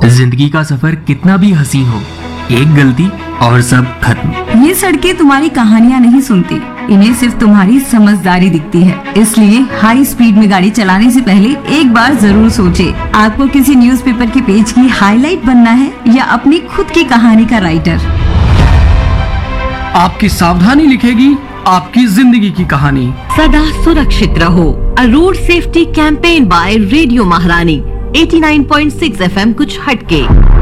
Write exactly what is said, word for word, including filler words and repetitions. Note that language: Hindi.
जिंदगी का सफर कितना भी हसीन हो, एक गलती और सब खत्म। ये सड़कें तुम्हारी कहानियाँ नहीं सुनती, इन्हें सिर्फ तुम्हारी समझदारी दिखती है। इसलिए हाई स्पीड में गाड़ी चलाने से पहले एक बार जरूर सोचे। आपको किसी न्यूज़पेपर के पेज की हाईलाइट बनना है या अपनी खुद की कहानी का राइटर। आपकी सावधानी लिखेगी आपकी जिंदगी की कहानी। सदा सुरक्षित रहो। अ road safety campaign bye radio महारानी eighty nine point six F M कुछ हटके।